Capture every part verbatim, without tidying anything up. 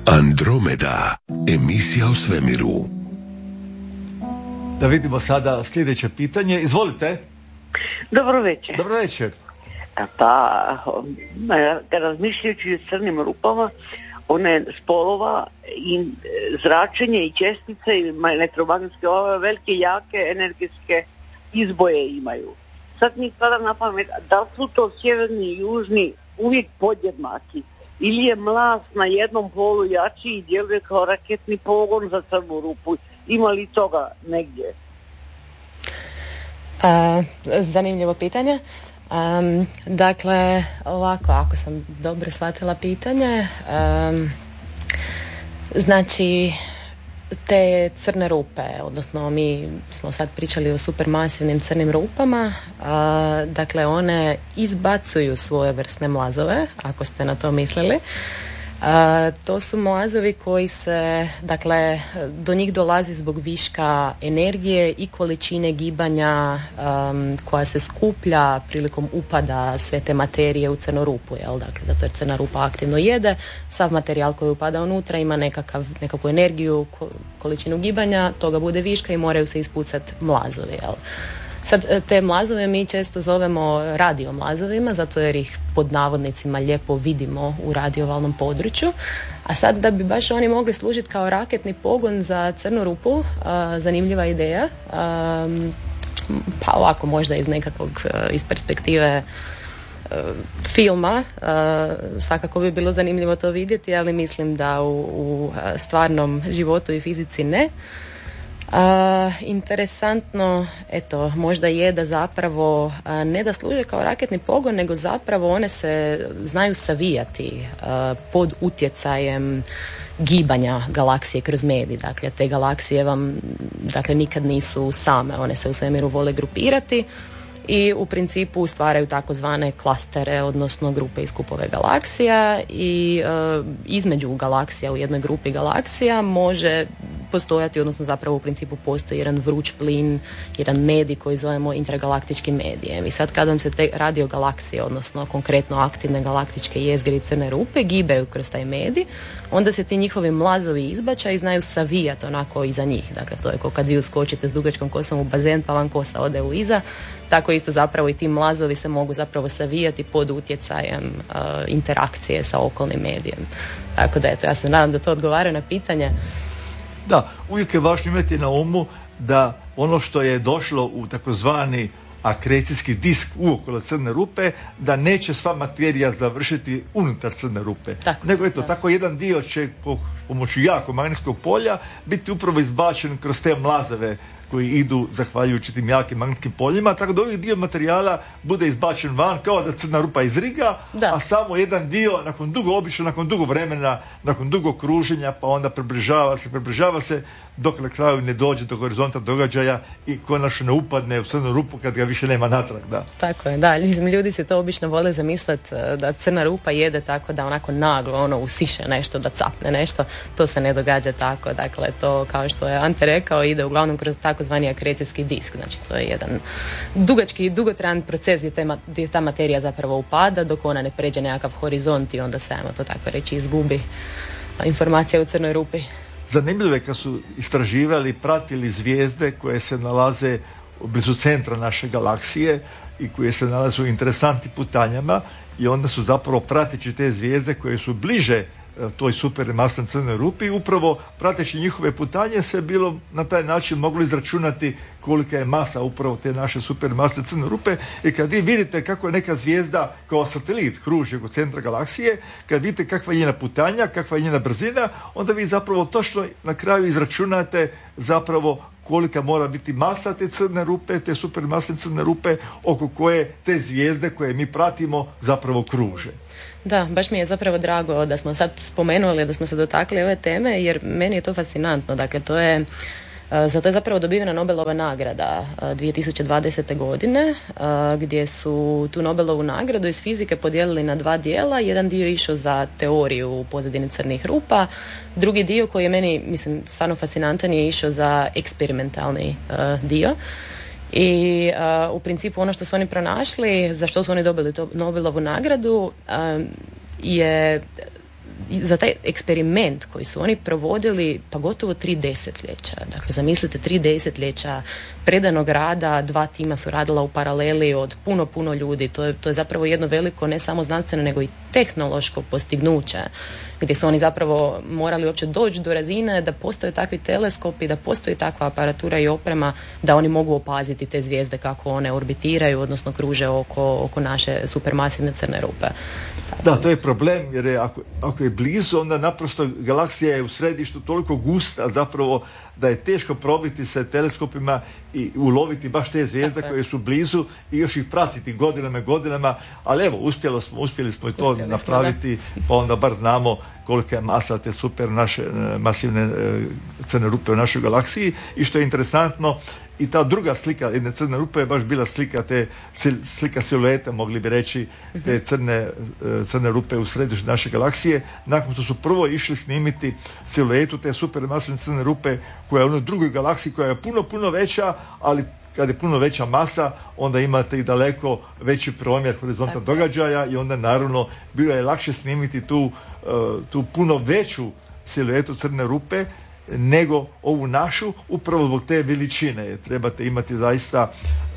Andromeda, emisija o svemiru. Da vidimo sada sljedeće pitanje. Izvolite. Dobro večer. Dobro večer. Pa, razmišljajući o crnim rupama, one spolova i zračenje i čestice i elektromagnetske ove velike, jake, energetske izboje imaju. Sad mi pada na pamet, da li su to sjeverni i južni uvijek podjednaki? Ili je mlaz na jednom polu jači i djeluje kao raketni pogon za crnu rupu? Ima li toga negdje? A, zanimljivo pitanje. Um, dakle, ovako, ako sam dobro shvatila pitanje, um, znači te crne rupe, odnosno mi smo sad pričali o supermasivnim crnim rupama, uh, dakle one izbacuju svoje vrsne mlazove, ako ste na to mislili. Uh, to su mlazovi koji se, dakle, do njih dolazi zbog viška energije i količine gibanja um, koja se skuplja prilikom upada sve te materije u crnu rupu, jel? Dakle, zato jer crna rupa aktivno jede, sav materijal koji upada unutra ima nekakav, nekakvu energiju, količinu gibanja, toga bude viška i moraju se ispucati mlazovi, jel? Sad, te mlazove mi često zovemo radiomlazovima, zato jer ih pod navodnicima lijepo vidimo u radiovalnom području. A sad, da bi baš oni mogli služiti kao raketni pogon za crnu rupu, uh, zanimljiva ideja. Um, pa ovako, možda iz nekakvog, uh, iz perspektive uh, filma, uh, svakako bi bilo zanimljivo to vidjeti, ali mislim da u, u stvarnom životu i fizici ne. Uh, interesantno, eto, možda je da zapravo uh, ne da služe kao raketni pogon, nego zapravo one se znaju savijati uh, pod utjecajem gibanja galaksije kroz medij. Dakle, te galaksije vam, dakle, nikad nisu same, one se u svemiru vole grupirati i u principu stvaraju takozvane klastere, odnosno grupe i skupove galaksija i uh, između galaksija u jednoj grupi galaksija može postojati, odnosno zapravo u principu postoji jedan vruć plin, jedan medij koji zovemo intergalaktičkim medijem. I sad kad vam se te radiogalaksije, odnosno konkretno aktivne galaktičke jezgre i crne rupe gibaju kroz taj medij, onda se ti njihovi mlazovi izbačaji znaju savijati onako iza njih. Dakle, to je kao kad vi uskočite s dugačkom kosom u bazen pa vam kosa ode u iza, tako isto zapravo i ti mlazovi se mogu zapravo savijati pod utjecajem uh, interakcije sa okolnim medijem. Tako da eto, ja se nadam da to odgovara na pitanje. Da, uvijek je važno imati na umu da ono što je došlo u takozvani akrecijski disk uokolo crne rupe, da neće sva materija završiti unutar crne rupe. Tako, nego eto, da. Tako jedan dio će po pomoću jakog magnetskog polja biti upravo izbačen kroz te mlazove koji idu zahvaljujući tim jakim magnetskim poljima, tako da ovaj dio materijala bude izbačen van kao da crna rupa izriga, da. A samo jedan dio nakon dugo, obično nakon dugo vremena, nakon dugo kruženja, pa onda približava se, približava se dok na kraju ne dođe do horizonta događaja i konačno ne upadne u crnu rupu kad ga više nema natrag. Da. Tako je, da. Ljudi se to obično vole zamisliti da crna rupa jede tako da onako naglo ono usiše nešto, da capne nešto. To se ne događa tako. Dakle, to kao što je Ante rekao ide uglavnom kroz takozvani akrecijski disk. Znači, to je jedan dugački i dugotrajan proces gdje, te, gdje ta materija zapravo upada dok ona ne pređe nekakav horizont i onda se, ajmo to tako reći, izgubi informacija u crnoj rupi. Zanimljivo je kad su istraživali, pratili zvijezde koje se nalaze blizu centra naše galaksije i koje se nalaze u interesantnim putanjama i onda su zapravo prateći te zvijezde koje su bliže toj supermasnoj crnoj rupi, upravo prateći njihove putanje se bilo na taj način moglo izračunati kolika je masa upravo te naše supermasne crne rupe i kad vi vidite kako je neka zvijezda kao satelit kruži oko centra galaksije, kad vidite kakva je njena putanja, kakva je njena brzina, onda vi zapravo točno na kraju izračunate zapravo kolika mora biti masa te crne rupe, te supermasne crne rupe oko koje te zvijezde koje mi pratimo zapravo kruže. Da, baš mi je zapravo drago da smo sad spomenuli, da smo se dotakli ove teme, jer meni je to fascinantno. Dakle, to je, za to je zapravo dobivena Nobelova nagrada dvije tisuće dvadesete godine, gdje su tu Nobelovu nagradu iz fizike podijelili na dva dijela. Jedan dio išao za teoriju u pozadini crnih rupa, drugi dio koji je meni, mislim, stvarno fascinantan je išao za eksperimentalni dio. I uh, u principu ono što su oni pronašli, za što su oni dobili to Nobelovu nagradu, uh, je za taj eksperiment koji su oni provodili pa gotovo tri desetljeća. Dakle, zamislite tri desetljeća predanog rada, dva tima su radila u paraleli od puno, puno ljudi. To je, to je zapravo jedno veliko, ne samo znanstveno, nego i tehnološko postignuće, gdje su oni zapravo morali uopće doći do razine da postoje takvi teleskopi, da postoji takva aparatura i oprema da oni mogu opaziti te zvijezde kako one orbitiraju, odnosno kruže oko, oko naše supermasivne crne rupe. Tako. Da, to je problem, jer je, ako, ako je blizu, onda naprosto galaksija je u središtu toliko gusta zapravo da je teško probiti se teleskopima i uloviti baš te zvijezde koje su blizu i još ih pratiti godinama i godinama, ali evo, uspjeli smo, uspjeli smo i to uspjeli napraviti, smo, pa onda bar znamo kolika je masa te super naše masivne crne rupe u našoj galaksiji. I što je interesantno, i ta druga slika jedne crne rupe je baš bila slika te slika silueta, mogli bi reći, te crne, crne rupe u središtu naše galaksije, nakon što su prvo išli snimiti siluetu te supermasivne crne rupe koja je u onoj drugoj galaksiji koja je puno, puno veća, ali kad je puno veća masa, onda imate i daleko veći promjer horizonta događaja i onda naravno bilo je lakše snimiti tu, tu puno veću siluetu crne rupe nego ovu našu, upravo zbog te veličine. Trebate imati zaista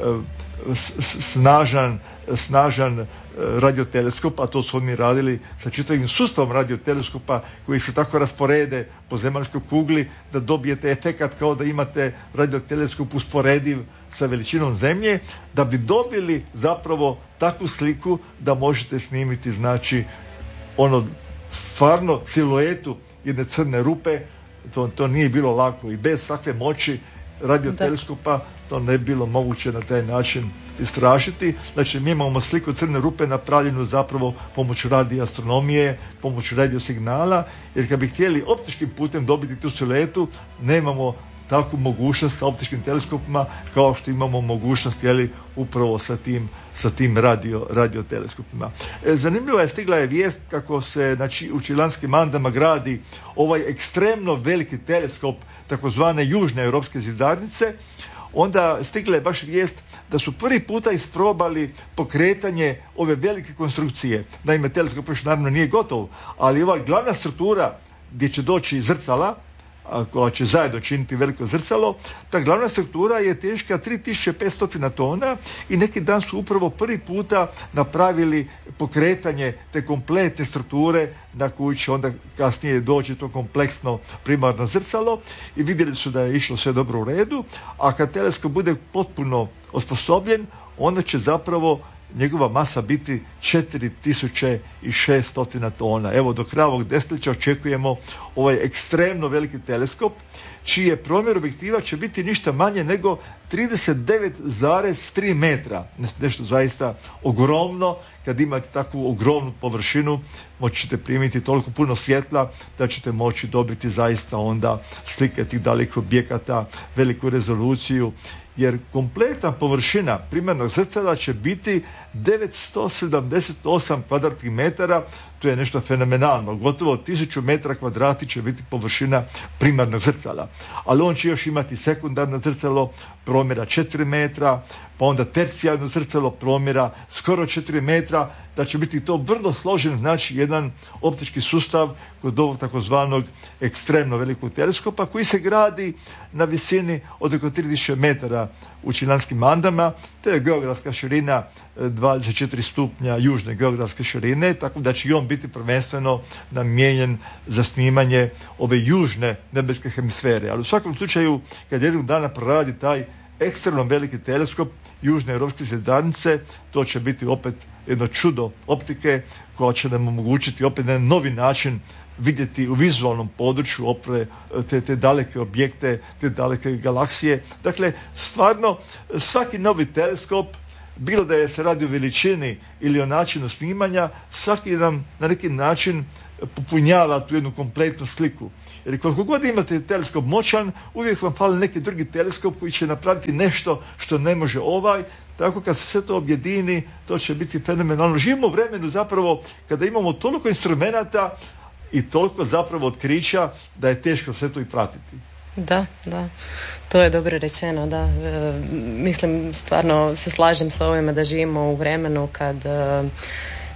snažan, snažan radioteleskop, a to su oni radili sa čitavim sustavom radioteleskopa koji se tako rasporede po zemaljskoj kugli da dobijete efekat kao da imate radioteleskop usporediv sa veličinom Zemlje, da bi dobili zapravo takvu sliku da možete snimiti, znači, ono stvarno siluetu jedne crne rupe. To, to nije bilo lako i bez takve moći radioteleskopa to ne bi bilo moguće na taj način istražiti. Znači, mi imamo sliku crne rupe napravljenu zapravo pomoću radioastronomije, pomoću radiosignala, jer kad bi htjeli optičkim putem dobiti tu siluetu, nemamo takvu mogućnost sa optičkim teleskopima kao što imamo mogućnost, jeli, upravo sa tim, sa tim radio, radioteleskopima. E, zanimljiva je, stigla je vijest kako se, znači, u Čilanskim Andama gradi ovaj ekstremno veliki teleskop takozvane južne europske zvijezdarice. Onda stigla je baš vijest da su prvi puta isprobali pokretanje ove velike konstrukcije. Naime, teleskop još naravno nije gotov, ali ova glavna struktura gdje će doći zrcala, koja će zajedno činiti veliko zrcalo, ta glavna struktura je teška tri tisuće petsto tona i neki dan su upravo prvi puta napravili pokretanje te kompletne strukture na koju će onda kasnije doći to kompleksno primarno zrcalo i vidjeli su da je išlo sve dobro u redu, a kad teleskop bude potpuno osposobljen, onda će zapravo njegova masa biti četiri tisuće šesto tona. Evo, do kraja ovog desetljeća očekujemo ovaj ekstremno veliki teleskop, čiji je promjer objektiva će biti ništa manje nego trideset devet zarez tri metra. Nešto zaista ogromno. Kad imate takvu ogromnu površinu, moći ćete primiti toliko puno svjetla da ćete moći dobiti zaista onda slike tih dalekih objekata, veliku rezoluciju, jer kompletna površina primarnog zrcala će biti devetsto sedamdeset osam kvadratnih metara. To je nešto fenomenalno. Gotovo tisuću metra kvadrati će biti površina primarnog zrcala. Ali on će još imati sekundarno zrcalo promjera četiri metra, pa onda tercijarno zrcalo promjera skoro četiri metra, da će biti to vrlo složen, znači, jedan optički sustav kod ovog takozvanog ekstremno velikog teleskopa koji se gradi na visini od oko tri tisuće metara u Čilanskim Andama. To je geografska širina dvadeset četiri stupnja južne geografske širine, tako da će i on biti prvenstveno namijenjen za snimanje ove južne nebeske hemisfere. Ali u svakom slučaju, kad jednog dana proradi taj ekstremno veliki teleskop južne europske zvijezdarice, to će biti opet jedno čudo optike koja će nam omogućiti opet na novi način vidjeti u vizualnom području opre te, te daleke objekte, te daleke galaksije. Dakle, stvarno, svaki novi teleskop, bilo da je se radi o veličini ili o načinu snimanja, svaki nam na neki način popunjava tu jednu kompletnu sliku. Jer koliko god imate teleskop moćan, uvijek vam fali neki drugi teleskop koji će napraviti nešto što ne može ovaj. Tako kad se sve to objedini, to će biti fenomenalno. Živimo u vremenu zapravo kada imamo toliko instrumenata i toliko zapravo otkrića da je teško sve to i pratiti. Da, da. To je dobro rečeno, da. E, mislim, stvarno se slažem sa ovime da živimo u vremenu kad e,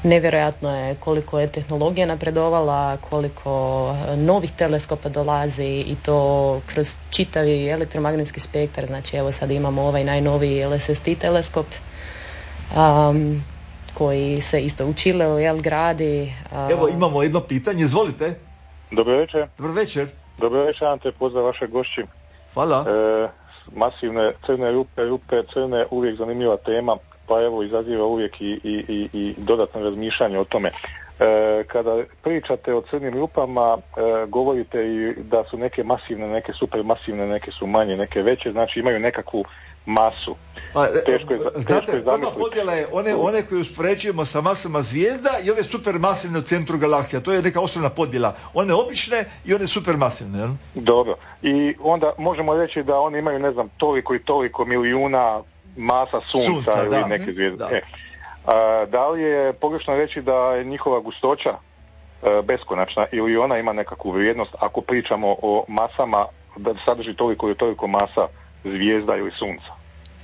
nevjerojatno je koliko je tehnologija napredovala, koliko novih teleskopa dolazi i to kroz čitavi elektromagnetski spektar. Znači evo sad imamo ovaj najnoviji L S S T teleskop um, koji se isto u Čileu jel gradi. Uh, evo imamo jedno pitanje, izvolite. Dobro večer. Dobro večer. Dobro večer, Ante, pozdrav vaše gošći. Hvala. E, masivne crne rupe, rupe crne, uvijek zanimljiva tema, pa evo izaziva uvijek i, i, i, i dodatno razmišljanje o tome. E, kada pričate o crnim rupama, e, govorite i da su neke masivne, neke supermasivne, neke su manje, neke veće, znači imaju nekakvu masu. Pa, teško je, teško je zamisliti. Podjela je one, one koje uspoređujemo sa masama zvijezda i ove supermasivne u centru galaksija. To je neka osnovna podjela. One obične i one supermasivne. Jel? Dobro. I onda možemo reći da one imaju, ne znam, toliko i toliko milijuna masa sunca, sunca ili da. neke zvijezde. Da. E. A, da li je pogrešno reći da je njihova gustoća e, beskonačna ili ona ima nekakvu vrijednost ako pričamo o masama da sadrži toliko i toliko masa zvijezda ili sunca?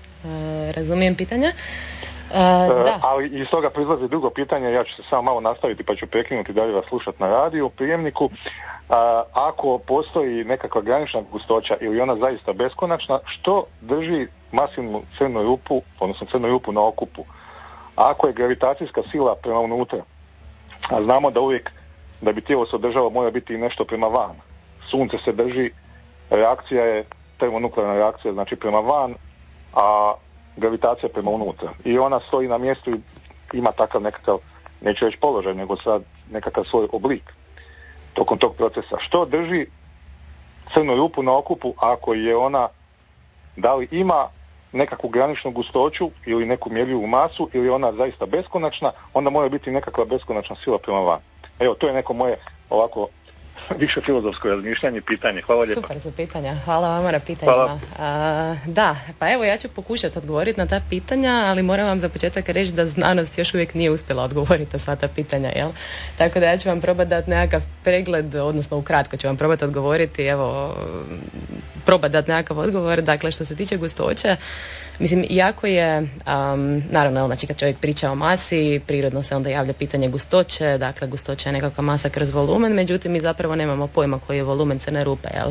E, razumijem pitanja. E, da. Ali iz toga proizlazi drugo pitanje, ja ću se samo malo nastaviti pa ću prekinuti dalje vas slušati na radiju, prijemniku. A, ako postoji nekakva granična gustoća ili ona zaista beskonačna, što drži masivnu crnu rupu, odnosno crnu rupu na okupu? Ako je gravitacijska sila prema unutra, a znamo da uvijek da bi tijelo se održalo mora biti i nešto prema van. Sunce se drži, reakcija je termonuklearna reakcija, znači prema van, a gravitacija prema unutra. I ona stoji na mjestu i ima takav nekakav, neću reći položaj, nego sad nekakav svoj oblik tokom tog procesa. Što drži crnu rupu na okupu ako je ona, da li ima nekakvu graničnu gustoću ili neku mjerljivu masu ili ona zaista beskonačna, onda mora biti nekakva beskonačna sila prema van. Evo, to je neko moje ovako više filozofsko razmišljanje i pitanje. Hvala lijepa. Super su pitanja. Hvala vama na pitanjima. A, da, pa evo ja ću pokušati odgovoriti na ta pitanja, ali moram vam za početak reći da znanost još uvijek nije uspjela odgovoriti na sva ta pitanja, jel? Tako da ja ću vam probati dati nekakav pregled, odnosno ukratko ću vam probati odgovoriti, evo, probati dati nekakav odgovor. Dakle, što se tiče gustoće, mislim, jako je, um, naravno, znači kad čovjek priča o masi, prirodno se onda javlja pitanje gustoće, dakle gustoća je nekakva masa kroz volumen, međutim mi zapravo nemamo pojma koji je volumen crne rupe, jel?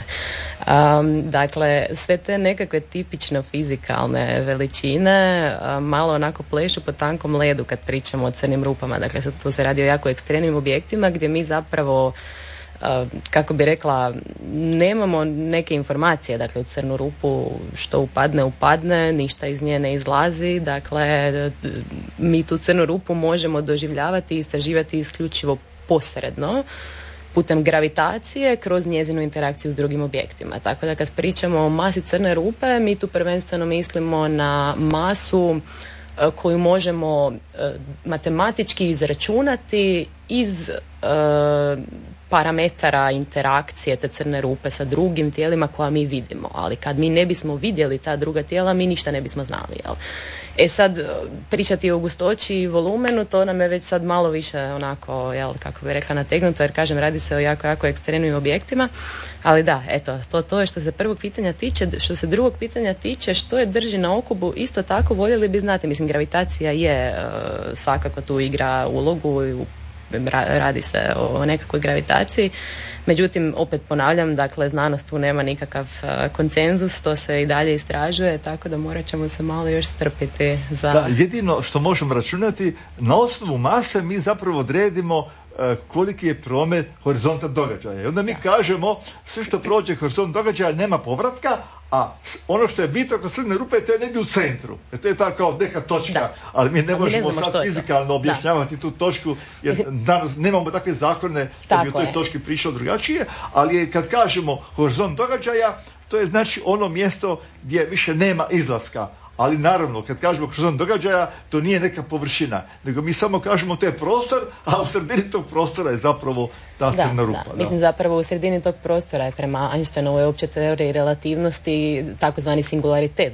um, dakle, sve te nekakve tipično fizikalne veličine um, malo onako plešu po tankom ledu kad pričamo o crnim rupama, dakle tu se radi o jako ekstremnim objektima gdje mi zapravo Uh, kako bi rekla, nemamo neke informacije, dakle u crnu rupu što upadne, upadne, ništa iz nje ne izlazi, dakle mi tu crnu rupu možemo doživljavati i istraživati isključivo posredno putem gravitacije kroz njezinu interakciju s drugim objektima. Tako da kad pričamo o masi crne rupe, mi tu prvenstveno mislimo na masu uh, koju možemo uh, matematički izračunati iz uh, parametara interakcije te crne rupe sa drugim tijelima koja mi vidimo, ali kad mi ne bismo vidjeli ta druga tijela, mi ništa ne bismo znali, jel? E sad, pričati o gustoći i volumenu, to nam je već sad malo više onako, jel, kako bi rekla, nategnuto, jer kažem, radi se o jako, jako ekstremnim objektima, ali da, eto, to, to je što se prvog pitanja tiče. Što se drugog pitanja tiče, što je drži na okupu, isto tako voljeli bi znati, mislim, gravitacija je uh, svakako tu igra ulogu i u radi se o nekakvoj gravitaciji, međutim opet ponavljam, dakle znanost tu nema nikakav uh, konsenzus, to se i dalje istražuje, tako da morat ćemo se malo još strpiti za... Da, jedino što možemo računati, na osnovu mase mi zapravo odredimo uh, koliki je promet horizonta događaja. I onda mi da. kažemo, sve što prođe horizont događaja nema povratka, a ono što je bitno kod crne rupe, to je negdje u centru. E, to je ta kao neka točka, da. ali mi ne ali možemo ne sad fizikalno objašnjavati da. tu točku, jer danas nemamo takve zakone da bi u toj je. točki prišlo drugačije, ali je, kad kažemo horizont događaja, to je znači ono mjesto gdje više nema izlaska. Ali naravno, kad kažemo horizont događaja, to nije neka površina, nego mi samo kažemo to je prostor, a u sredini tog prostora je zapravo ta da, crna rupa. Da. Da. Mislim, zapravo u sredini tog prostora je prema Einsteinovoj općoj teoriji relativnosti takozvani singularitet.